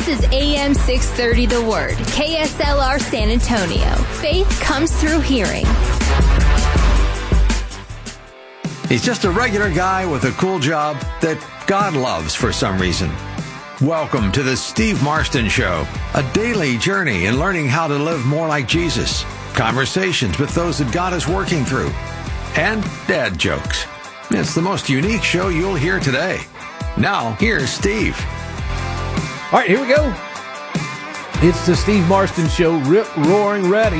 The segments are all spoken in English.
This is AM 630 The Word, KSLR San Antonio. Faith comes through hearing. He's just a regular guy with a cool job that God loves for some reason. Welcome to the Steve Marston Show, a daily journey in learning how to live more like Jesus, conversations with those that God is working through, and dad jokes. It's the most unique show you'll hear today. Now, here's Steve. All right, here we go. It's the Steve Marston Show, rip roaring ready.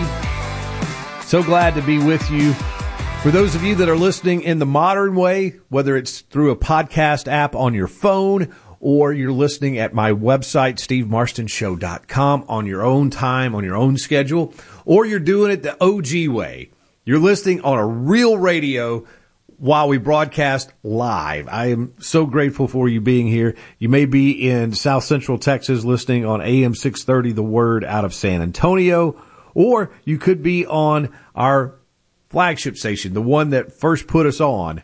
So glad to be with you. For those of you that are listening in the modern way, whether it's through a podcast app on your phone or you're listening at my website, stevemarstonShow.com, on your own time, on your own schedule, or you're doing it the OG way. You're listening on a real radio while we broadcast live. I am so grateful for you being here. You may be in South Central Texas listening on AM 630 The Word out of San Antonio, or you could be on our flagship station, the one that first put us on,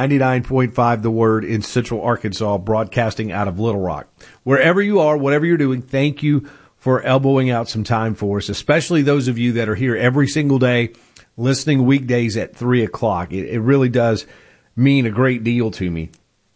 99.5 The Word in Central Arkansas, broadcasting out of Little Rock. Wherever you are, whatever you're doing, thank you for elbowing out some time for us, especially those of you that are here every single day, listening weekdays at 3 o'clock. It really does mean a great deal to me.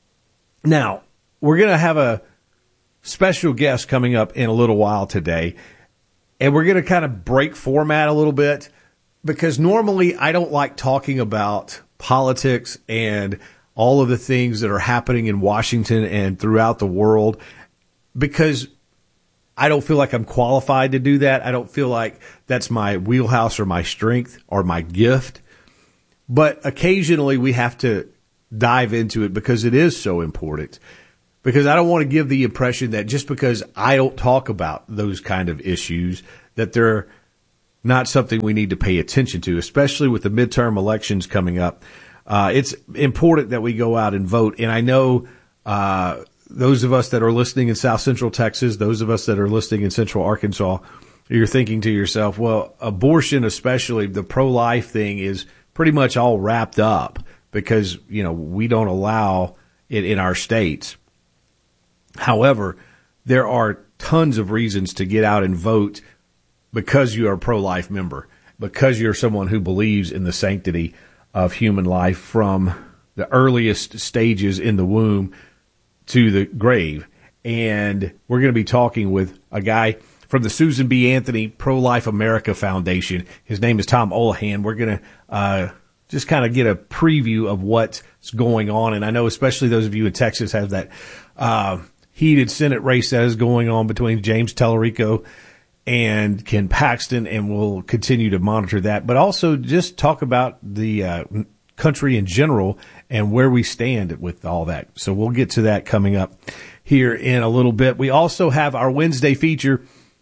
Now, we're going to have a special guest coming up in a little while today, and we're going to kind of break format a little bit because normally I don't like talking about politics and all of the things that are happening in Washington and throughout the world because I don't feel like I'm qualified to do that. I don't feel like that's my wheelhouse or my strength or my gift. But occasionally we have to dive into it because it is so important. Because I don't want to give the impression that just because I don't talk about those kind of issues, that they're not something we need to pay attention to, especially with the midterm elections coming up. It's important that we go out and vote. And I know those of us that are listening in South Central Texas, those of us that are listening in Central Arkansas, you're thinking to yourself, well, abortion, especially the pro-life thing, is pretty much all wrapped up because, you know, we don't allow it in our states. However, there are tons of reasons to get out and vote because you are a pro-life member, because you're someone who believes in the sanctity of human life from the earliest stages in the womb to the grave. And we're going to be talking with a guy from the Susan B. Anthony Pro-Life America Foundation. His name is Tom Olahan. We're going to just kind of get a preview of what's going on. And I know especially those of you in Texas have that heated Senate race that is going on between James Tellerico and Ken Paxton, and we'll continue to monitor that. But also just talk about the country in general and where we stand with all that. So we'll get to that coming up here in a little bit. We also have our Wednesday feature,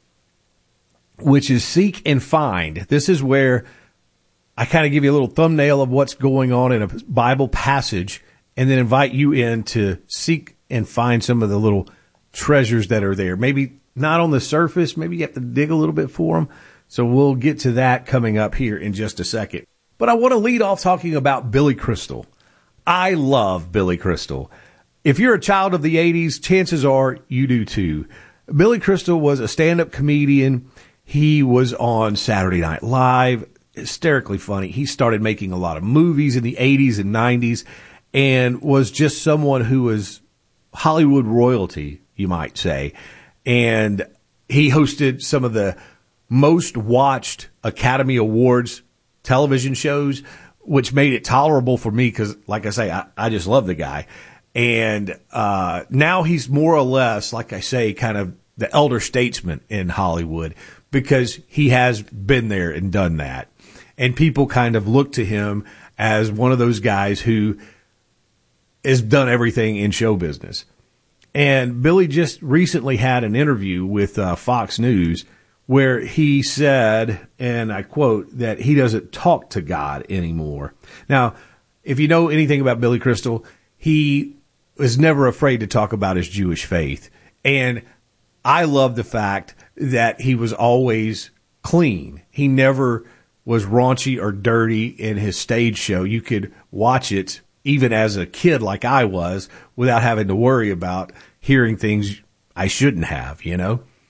which is Seek and Find. This is where I kind of give you a little thumbnail of what's going on in a Bible passage and then invite you in to seek and find some of the little treasures that are there. Maybe not on the surface. Maybe you have to dig a little bit for them. So we'll get to that coming up here in just a second. But I want to lead off talking about Billy Crystal. I love Billy Crystal. If you're a child of the 80s, chances are you do too. Billy Crystal was a stand-up comedian. He was on Saturday Night Live, hysterically funny. He started making a lot of movies in the 80s and 90s and was just someone who was Hollywood royalty, you might say. And he hosted some of the most watched Academy Awards television shows, which made it tolerable for me because, like I say, I just love the guy. And now he's more or less, like I say, kind of the elder statesman in Hollywood because he has been there and done that. And people kind of look to him as one of those guys who has done everything in show business. And Billy just recently had an interview with Fox News where he said, and I quote, that he doesn't talk to God anymore. Now, if you know anything about Billy Crystal, he was never afraid to talk about his Jewish faith. And I love the fact that he was always clean. He never was raunchy or dirty in his stage show. You could watch it even as a kid like I was without having to worry about hearing things I shouldn't have, you know.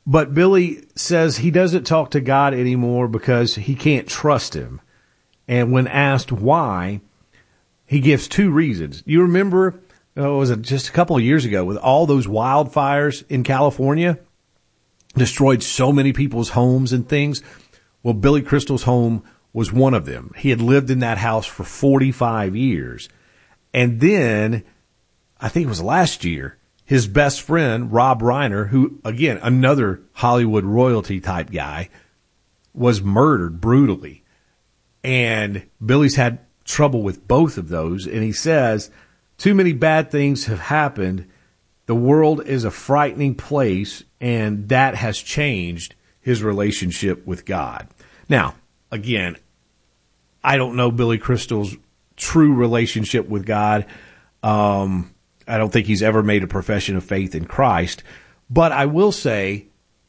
But Billy says he doesn't talk to God anymore because he can't trust him. And when asked why, he gives two reasons. You remember, was it just a couple of years ago with all those wildfires in California? Destroyed so many people's homes and things. Well, Billy Crystal's home was one of them. He had lived in that house for 45 years. And then, I think it was last year, his best friend, Rob Reiner, who, again, another Hollywood royalty type guy, was murdered brutally. And Billy's had trouble with both of those. And he says, too many bad things have happened. The world is a frightening place, and that has changed his relationship with God. Now, again, I don't know Billy Crystal's true relationship with God. I don't think he's ever made a profession of faith in Christ. But I will say,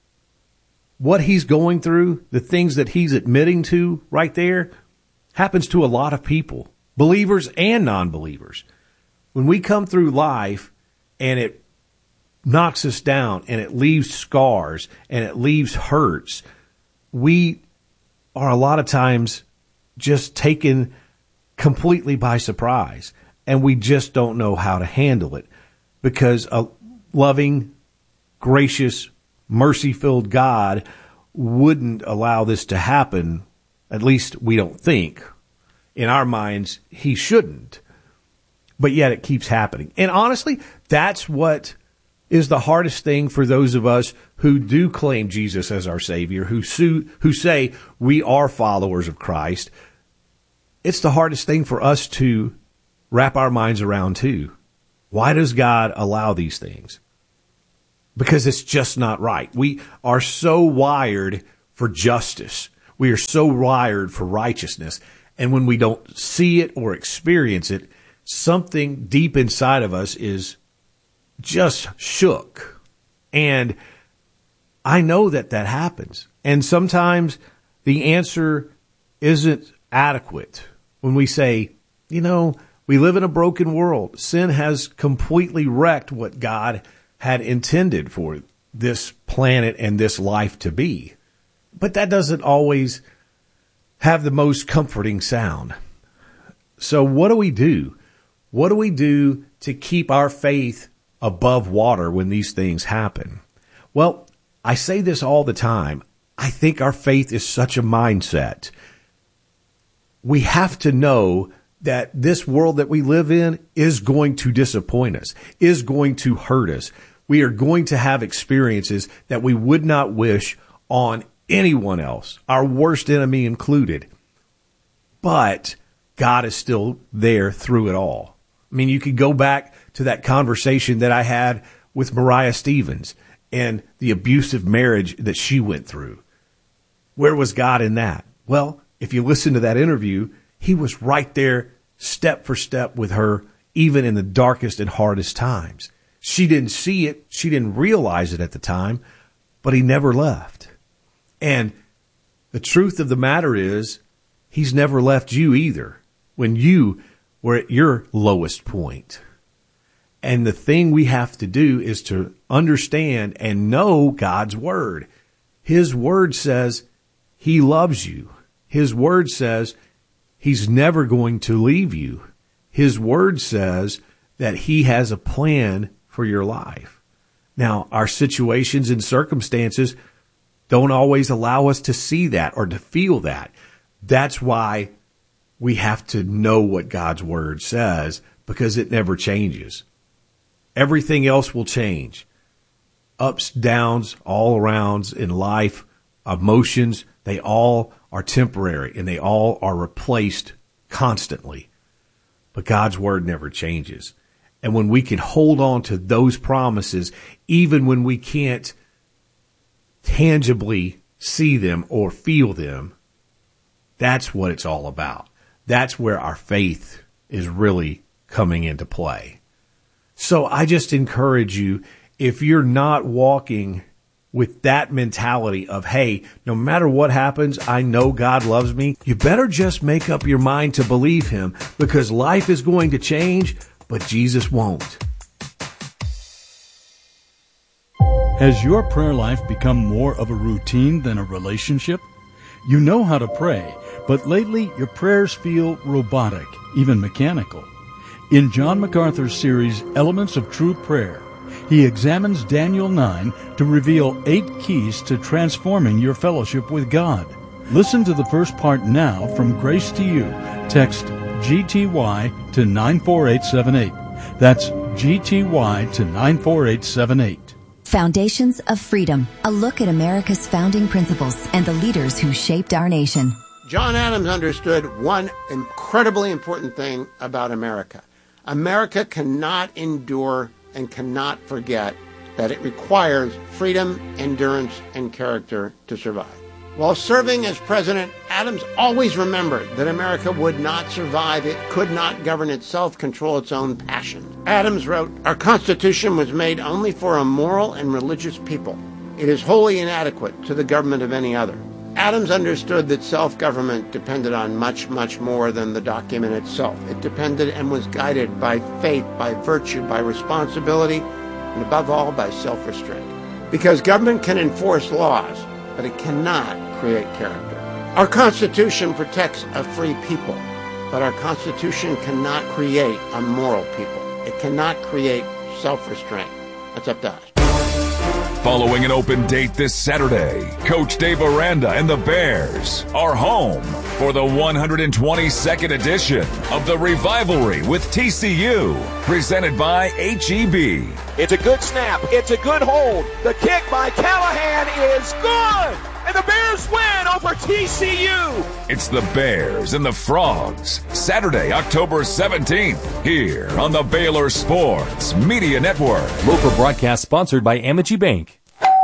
what he's going through, the things that he's admitting to right there, happens to a lot of people, believers and non-believers. When we come through life and it knocks us down and it leaves scars and it leaves hurts, we are a lot of times just taken completely by surprise, and we just don't know how to handle it, because a loving, gracious, mercy-filled God wouldn't allow this to happen. At least we don't think. In our minds, he shouldn't. But yet it keeps happening. And honestly, that's what is the hardest thing for those of us who do claim Jesus as our Savior, who say we are followers of Christ. It's the hardest thing for us to wrap our minds around too. Why does God allow these things? Because it's just not right. We are so wired for justice. We are so wired for righteousness. And when we don't see it or experience it, something deep inside of us is just shook. And I know that that happens. And sometimes the answer isn't adequate when we say, you know, we live in a broken world. Sin has completely wrecked what God had intended for this planet and this life to be. But that doesn't always have the most comforting sound. So what do we do? What do we do to keep our faith above water when these things happen? Well, I say this all the time. I think our faith is such a mindset. We have to know that this world that we live in is going to disappoint us, is going to hurt us. We are going to have experiences that we would not wish on anyone else, our worst enemy included. But God is still there through it all. I mean, you could go back to that conversation that I had with Mariah Stevens and the abusive marriage that she went through. Where was God in that? Well, if you listen to that interview, he was right there step for step with her, even in the darkest and hardest times. She didn't see it. She didn't realize it at the time, but he never left. And the truth of the matter is, he's never left you either when you were at your lowest point. And the thing we have to do is to understand and know God's word. His word says he loves you. His word says he's never going to leave you. His word says that he has a plan for your life. Now, our situations and circumstances don't always allow us to see that or to feel that. That's why we have to know what God's word says, because it never changes. Everything else will change. Ups, downs, all arounds in life, emotions, they all are temporary and they all are replaced constantly. But God's word never changes. And when we can hold on to those promises, even when we can't tangibly see them or feel them, that's what it's all about. That's where our faith is really coming into play. So I just encourage you, if you're not walking with that mentality of, hey, no matter what happens, I know God loves me, you better just make up your mind to believe him, because life is going to change, but Jesus won't. Has your prayer life become more of a routine than a relationship? You know how to pray, but lately your prayers feel robotic, even mechanical. In John MacArthur's series, Elements of True Prayer, he examines Daniel 9 to reveal 8 keys to transforming your fellowship with God. Listen to the first part now from Grace to You. Text GTY to 94878. That's GTY to 94878. Foundations of Freedom, a look at America's founding principles and the leaders who shaped our nation. John Adams understood one incredibly important thing about America. America cannot endure and cannot forget that it requires freedom, endurance, and character to survive. While serving as president, Adams always remembered that America would not survive. It could not govern itself, control its own passions. Adams wrote, "Our Constitution was made only for a moral and religious people. It is wholly inadequate to the government of any other." Adams understood that self-government depended on much, much more than the document itself. It depended and was guided by faith, by virtue, by responsibility, and above all, by self-restraint. Because government can enforce laws, but it cannot create character. Our Constitution protects a free people, but our Constitution cannot create a moral people. It cannot create self-restraint. That's up to us. Following an open date this Saturday, Coach Dave Aranda and the Bears are home for the 122nd edition of the Revivalry with TCU, presented by HEB. It's a good snap. It's a good hold. The kick by Callahan is good. And the Bears win over TCU. It's the Bears and the Frogs, Saturday, October 17th, here on the Baylor Sports Media Network. Local broadcast sponsored by Amity Bank.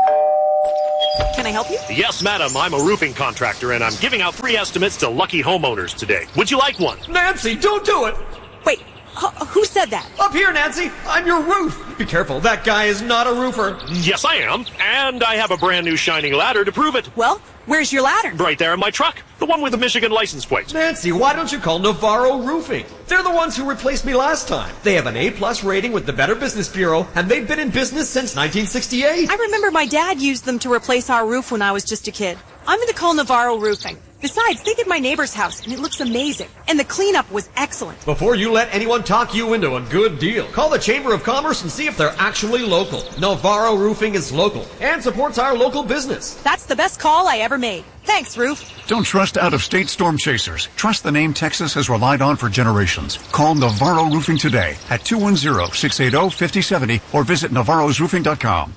Can I help you? Yes, madam. I'm a roofing contractor, and I'm giving out free estimates to lucky homeowners today. Would you like one? Nancy, don't do it! Wait, who said that? Up here, Nancy! I'm your roof! Be careful, that guy is not a roofer. Yes, I am. And I have a brand new shining ladder to prove it. Well, where's your ladder? Right there in my truck. The one with the Michigan license plate. Nancy, why don't you call Navarro Roofing? They're the ones who replaced me last time. They have an A+ rating with the Better Business Bureau, and they've been in business since 1968. I remember my dad used them to replace our roof when I was just a kid. I'm going to call Navarro Roofing. Besides, they did my neighbor's house, and it looks amazing. And the cleanup was excellent. Before you let anyone talk you into a good deal, call the Chamber of Commerce and see if they're actually local. Navarro Roofing is local and supports our local business. That's the best call I ever made. Thanks, Roof. Don't trust out-of-state storm chasers. Trust the name Texas has relied on for generations. Call Navarro Roofing today at 210-680-5070 or visit navarrosroofing.com.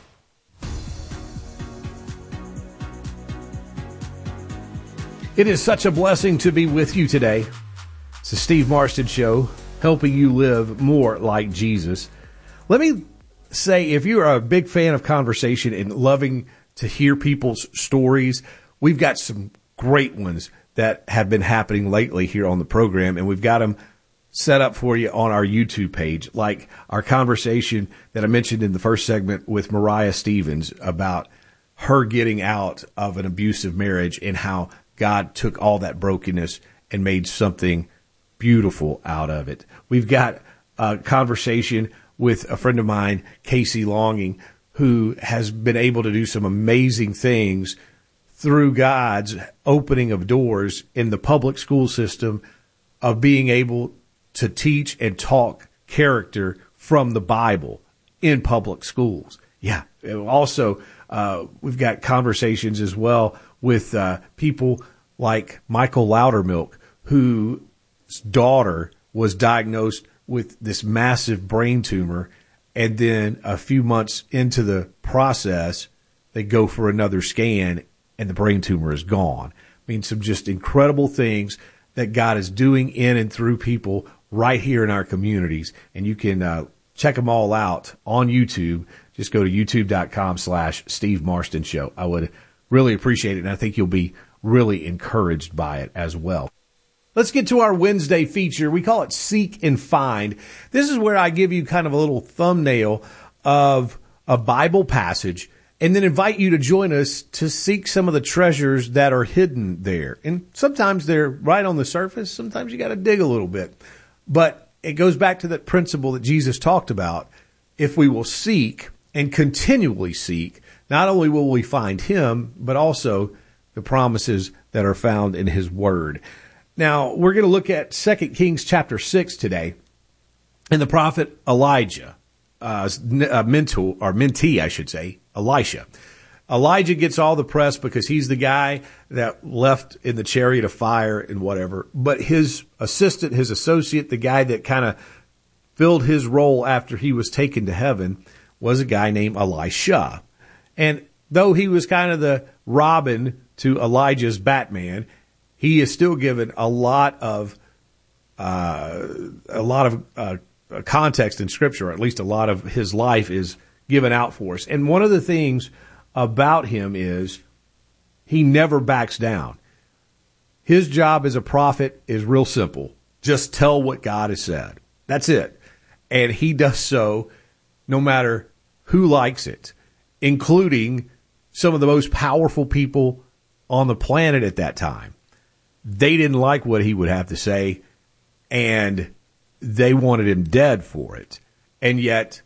It is such a blessing to be with you today. It's the Steve Marston Show, helping you live more like Jesus. Let me say, if you're a big fan of conversation and loving to hear people's stories, we've got some great ones that have been happening lately here on the program, and we've got them set up for you on our YouTube page, like our conversation that I mentioned in the first segment with Mariah Stevens about her getting out of an abusive marriage and how God took all that brokenness and made something beautiful out of it. We've got a conversation with a friend of mine, Casey Longing, who has been able to do some amazing things through God's opening of doors in the public school system of being able to teach and talk character from the Bible in public schools. Yeah. Also, we've got conversations as well with people like Michael Loudermilk, whose daughter was diagnosed with this massive brain tumor, and then a few months into the process, they go for another scan, and the brain tumor is gone. I mean, some just incredible things that God is doing in and through people right here in our communities, and you can check them all out on YouTube. Just go to youtube.com/Steve Marston Show. I would really appreciate it, and I think you'll be really encouraged by it as well. Let's get to our Wednesday feature. We call it Seek and Find. This is where I give you kind of a little thumbnail of a Bible passage and then invite you to join us to seek some of the treasures that are hidden there. And sometimes they're right on the surface. Sometimes you got to dig a little bit. But it goes back to that principle that Jesus talked about. If we will seek and continually seek, not only will we find him, but also the promises that are found in his word. Now, we're going to look at 2 Kings chapter 6 today, and the prophet Elijah, mentee, I should say, Elisha. Elijah gets all the press because he's the guy that left in the chariot of fire and whatever. But his assistant, his associate, the guy that kind of filled his role after he was taken to heaven, was a guy named Elisha. And though he was kind of the Robin to Elijah's Batman, he is still given a lot of context in Scripture, or at least a lot of his life is given out for us. And one of the things about him is he never backs down. His job as a prophet is real simple. Just tell what God has said. That's it. And he does so no matter who likes it, including some of the most powerful people on the planet at that time. They didn't like what he would have to say, and they wanted him dead for it. And yet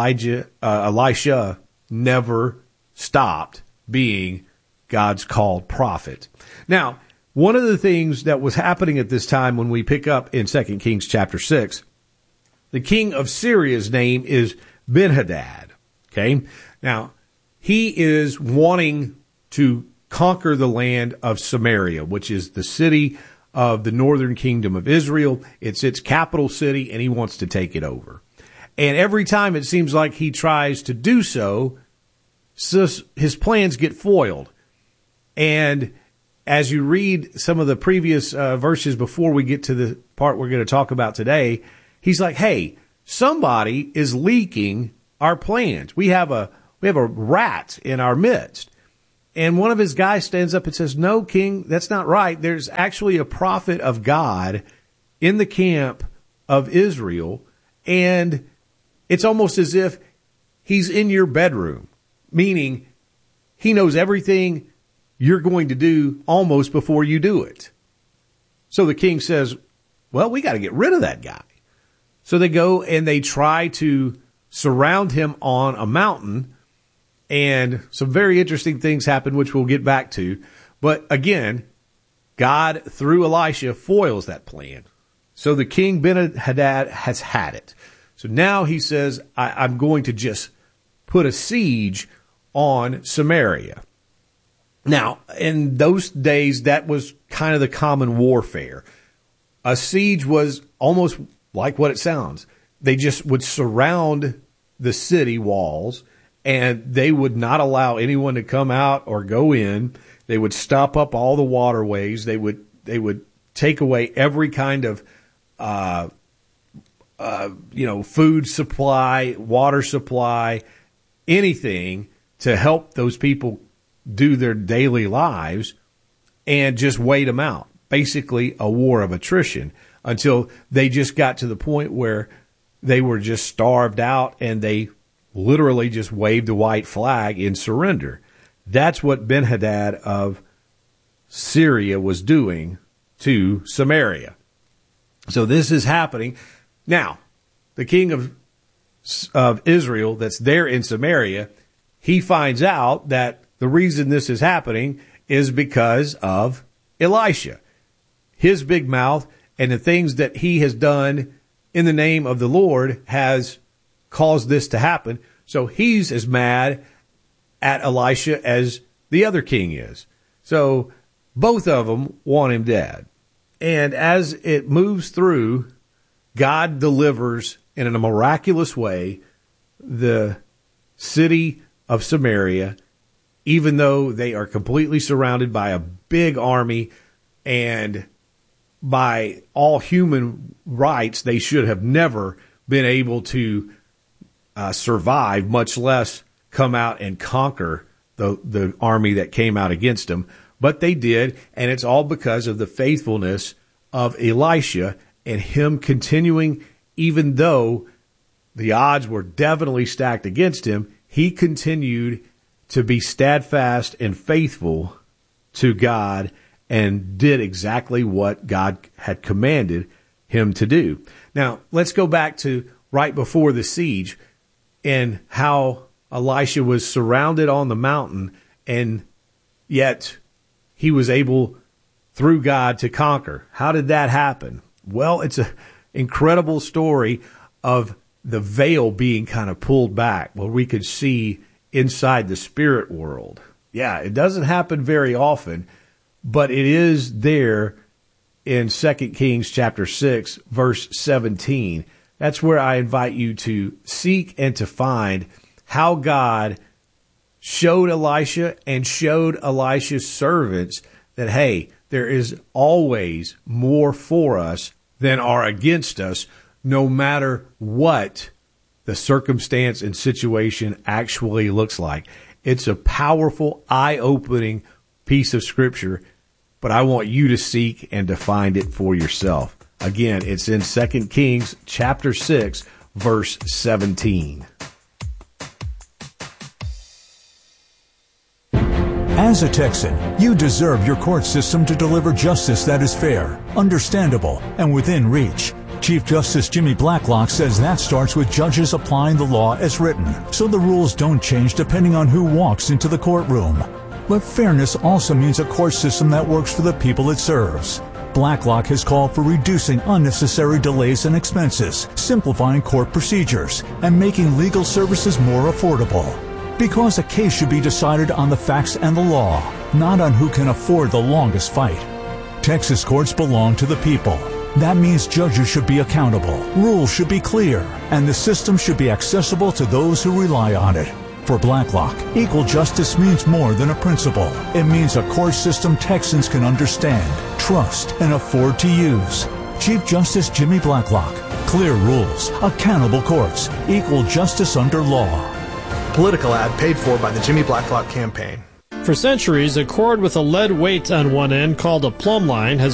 Elisha never stopped being God's called prophet. Now, one of the things that was happening at this time when we pick up in 2 Kings chapter 6, the king of Syria's name is Ben-Hadad. Okay? Now, he is wanting to conquer the land of Samaria, which is the city of the northern kingdom of Israel. It's its capital city, and he wants to take it over. And every time it seems like he tries to do so, his plans get foiled. And as you read some of the previous verses before we get to the part we're going to talk about today, he's like, hey, somebody is leaking our plans. We have a rat in our midst. And one of his guys stands up and says, no, King, that's not right. There's actually a prophet of God in the camp of Israel, and it's almost as if he's in your bedroom, meaning he knows everything you're going to do almost before you do it. So the king says, well, we got to get rid of that guy. So they go and they try to surround him on a mountain, and some very interesting things happen, which we'll get back to. But again, God, through Elisha, foils that plan. So the king Ben-Hadad has had it. So now he says, I'm going to just put a siege on Samaria. Now, in those days, that was kind of the common warfare. A siege was almost like what it sounds. They just would surround the city walls, and they would not allow anyone to come out or go in. They would stop up all the waterways. They would take away every kind of, food supply, water supply, anything to help those people do their daily lives, and just wait them out. Basically a war of attrition until they just got to the point where they were just starved out and they literally just waved the white flag in surrender. That's what Ben-Hadad of Syria was doing to Samaria. So this is happening. Now, the king of Israel that's there in Samaria, he finds out that the reason this is happening is because of Elisha. His big mouth and the things that he has done in the name of the Lord has caused this to happen. So he's as mad at Elisha as the other king is. So both of them want him dead. And as it moves through, God delivers in a miraculous way the city of Samaria, even though they are completely surrounded by a big army, and by all human rights, they should have never been able to survive, much less come out and conquer the army that came out against them. But they did, and it's all because of the faithfulness of Elisha and him continuing, even though the odds were definitely stacked against him, he continued to be steadfast and faithful to God and did exactly what God had commanded him to do. Now, let's go back to right before the siege and how Elisha was surrounded on the mountain, and yet he was able, through God, to conquer. How did that happen? Well, it's an incredible story of the veil being kind of pulled back where we could see inside the spirit world. Yeah, it doesn't happen very often, but it is there in 2 Kings chapter 6, verse 17. That's where I invite you to seek and to find how God showed Elisha and showed Elisha's servants that, hey, there is always more for us than are against us, no matter what the circumstance and situation actually looks like. It's a powerful, eye-opening piece of Scripture, but I want you to seek and to find it for yourself. Again, it's in 2 Kings chapter 6, verse 17. As a Texan, you deserve your court system to deliver justice that is fair, understandable, and within reach. Chief Justice Jimmy Blacklock says that starts with judges applying the law as written, so the rules don't change depending on who walks into the courtroom. But fairness also means a court system that works for the people it serves. Blacklock has called for reducing unnecessary delays and expenses, simplifying court procedures, and making legal services more affordable. Because a case should be decided on the facts and the law, not on who can afford the longest fight. Texas courts belong to the people. That means judges should be accountable, rules should be clear, and the system should be accessible to those who rely on it. For Blacklock, equal justice means more than a principle. It means a court system Texans can understand, trust, and afford to use. Chief Justice Jimmy Blacklock. Clear rules, accountable courts, equal justice under law. Political ad paid for by the Jimmy Blacklock campaign. For centuries, a cord with a lead weight on one end called a plumb line has